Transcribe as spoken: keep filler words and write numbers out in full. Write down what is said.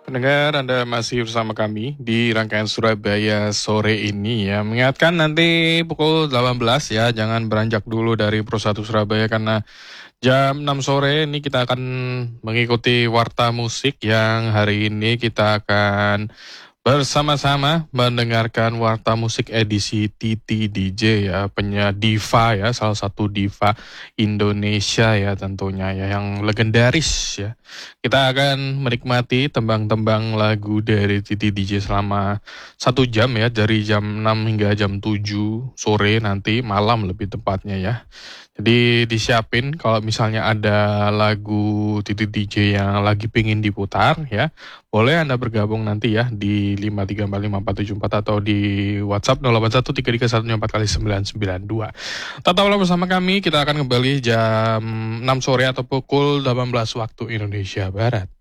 Pendengar, Anda masih bersama kami di rangkaian Surabaya sore ini ya. Mengingatkan nanti pukul delapan belas ya, jangan beranjak dulu dari Pro satu Surabaya karena jam enam sore ini kita akan mengikuti warta musik yang hari ini kita akan bersama-sama mendengarkan warta musik edisi Titi D J ya, penyanyi diva ya, salah satu diva Indonesia ya tentunya ya, yang legendaris ya. Kita akan menikmati tembang-tembang lagu dari Titi D J selama satu jam ya, dari jam enam hingga jam tujuh sore nanti, malam lebih tepatnya ya. Jadi disiapin kalau misalnya ada lagu Titi D J yang lagi pingin diputar ya, boleh Anda bergabung nanti ya di lima tiga empat lima empat tujuh empat atau di WhatsApp nol delapan satu tiga tiga satu empat kali sembilan sembilan dua. Tetaplah bersama kami, kita akan kembali jam enam sore atau pukul delapan belas waktu Indonesia Barat.